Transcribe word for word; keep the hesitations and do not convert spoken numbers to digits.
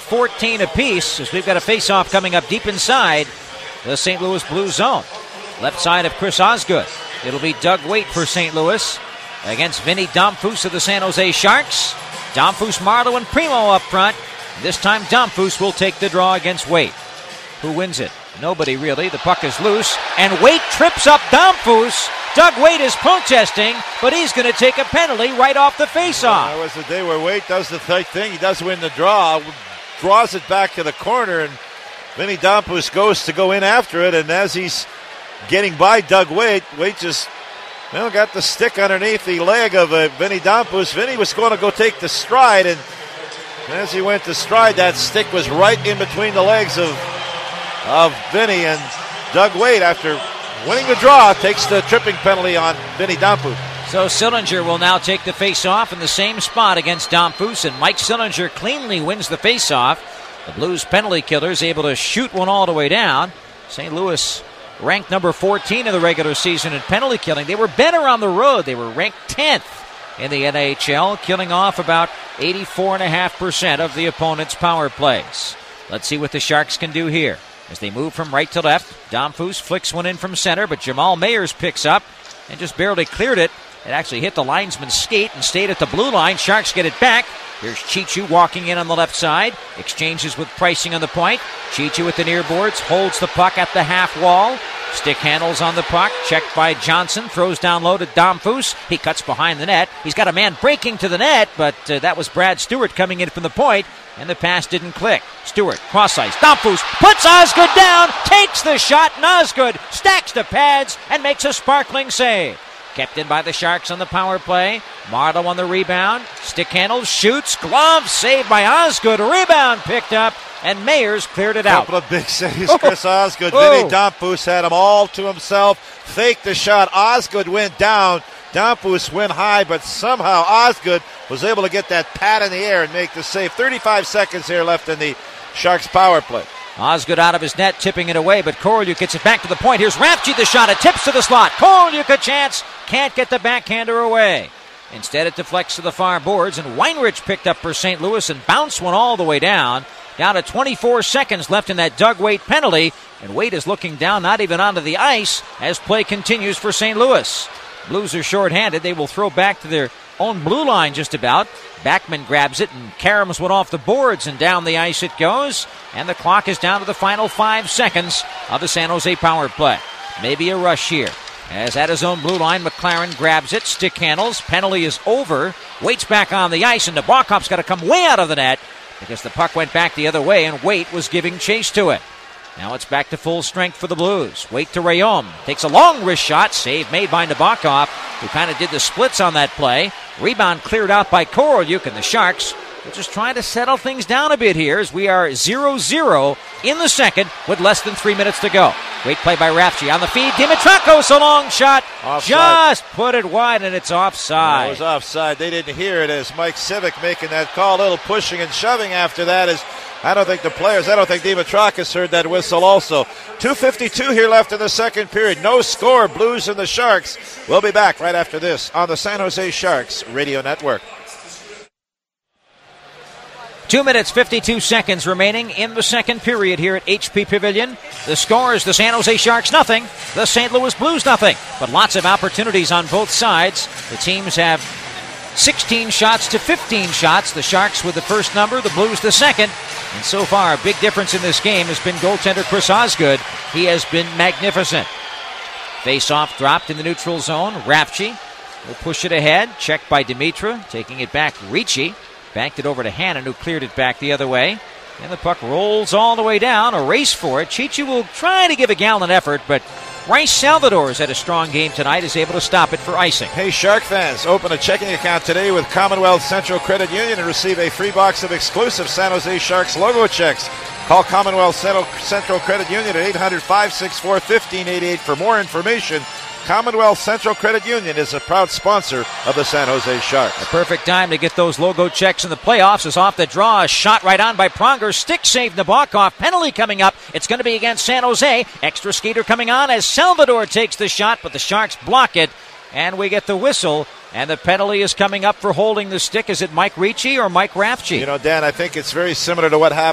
fourteen apiece as we've got a face-off coming up deep inside the Saint Louis Blues zone. Left side of Chris Osgood. It'll be Doug Weight for Saint Louis against Vinny Domfus of the San Jose Sharks. Domfus, Marleau, and Primo up front. This time Domfus will take the draw against Weight. Who wins it? Nobody really. The puck is loose, and Weight trips up Domfus. Doug Weight is protesting, but he's going to take a penalty right off the face-off. Well, that was the day where Weight does the right thing. He does win the draw, draws it back to the corner, and Vinny Domfus goes to go in after it, and as he's getting by Doug Weight, Weight just well, got the stick underneath the leg of uh, Vinny Domfus. Vinny was going to go take the stride, and as he went to stride, that stick was right in between the legs of, of Vinny, and Doug Weight, after winning the draw, takes the tripping penalty on Vinny Domfus. So Sillinger will now take the face-off in the same spot against Domfus, and Mike Sillinger cleanly wins the face-off. The Blues penalty killers able to shoot one all the way down. Saint Louis ranked number fourteen in the regular season in penalty killing. They were better on the road. They were ranked tenth in the N H L, killing off about eighty-four point five percent of the opponent's power plays. Let's see what the Sharks can do here. As they move from right to left, Domfus flicks one in from center, but Jamal Mayers picks up and just barely cleared it. It actually hit the linesman's skate and stayed at the blue line. Sharks get it back. Here's Chichu walking in on the left side. Exchanges with Pricing on the point. Chichu with the near boards. Holds the puck at the half wall. Stick handles on the puck. Checked by Johnson. Throws down low to Domfus. He cuts behind the net. He's got a man breaking to the net, but uh, that was Brad Stewart coming in from the point, and the pass didn't click. Stewart, cross ice. Domfus puts Osgood down. Takes the shot, and Osgood stacks the pads and makes a sparkling save. Kept in by the Sharks on the power play. Marleau on the rebound. Stick handles, shoots, glove, saved by Osgood. Rebound picked up, and Mayers cleared it out. Couple of big saves, Chris Osgood. Oh. Vinny Domfus had him all to himself. Faked the shot. Osgood went down. Domfus went high, but somehow Osgood was able to get that pad in the air and make the save. thirty-five seconds here left in the Sharks power play. Osgood out of his net, tipping it away, but Korolyuk gets it back to the point. Here's Rafchi, the shot. It tips to the slot. Korolyuk a chance. Can't get the backhander away. Instead, it deflects to the far boards, and Weinrich picked up for Saint Louis and bounced one all the way down. Down to twenty-four seconds left in that Doug Weight penalty, and Weight is looking down, not even onto the ice, as play continues for Saint Louis. Blues are shorthanded. They will throw back to their own blue line just about. Backman grabs it and caroms one off the boards, and down the ice it goes. And the clock is down to the final five seconds of the San Jose power play. Maybe a rush here. As at his own blue line, McLaren grabs it, stick handles. Penalty is over. Waits back on the ice, and Nabokov's got to come way out of the net because the puck went back the other way, and Weight was giving chase to it. Now it's back to full strength for the Blues. Weight to Rayom. Takes a long wrist shot. Save made by Nabokov, who kind of did the splits on that play. Rebound cleared out by Korolyuk, and the Sharks will just try to settle things down a bit here as we are zero zero in the second with less than three minutes to go. Great play by Rafchi on the feed. Dimitrakos, a long shot. Offside. Just put it wide, and it's offside. It was offside. They didn't hear it as Mike Civic making that call. A little pushing and shoving after that is I don't think the players, I don't think Dimitrakis heard that whistle also. two fifty-two here left in the second period. No score, Blues and the Sharks. We'll be back right after this on the San Jose Sharks Radio Network. Two minutes, fifty-two seconds remaining in the second period here at H P Pavilion. The score is the San Jose Sharks nothing, the Saint Louis Blues nothing. But lots of opportunities on both sides. The teams have sixteen shots to fifteen shots. The Sharks with the first number, the Blues the second. And so far, a big difference in this game has been goaltender Chris Osgood. He has been magnificent. Face-off dropped in the neutral zone. Rafchi will push it ahead. Checked by Dimitra. Taking it back, Ricci. Backed it over to Hannon, who cleared it back the other way. And the puck rolls all the way down. A race for it. Chichu will try to give a gallant effort, but Rice Salvador has had a strong game tonight, is able to stop it for icing. Hey, Shark fans, open a checking account today with Commonwealth Central Credit Union and receive a free box of exclusive San Jose Sharks logo checks. Call Commonwealth Central Credit Union at eight hundred, five six four, one five eight eight for more information. Commonwealth Central Credit Union is a proud sponsor of the San Jose Sharks. A perfect time to get those logo checks in the playoffs is off the draw. A shot right on by Pronger. Stick save Nabokov. Penalty coming up. It's going to be against San Jose. Extra skater coming on as Salvador takes the shot, but the Sharks block it. And we get the whistle. And the penalty is coming up for holding the stick. Is it Mike Ricci or Mike Rafchi? You know, Dan, I think it's very similar to what happened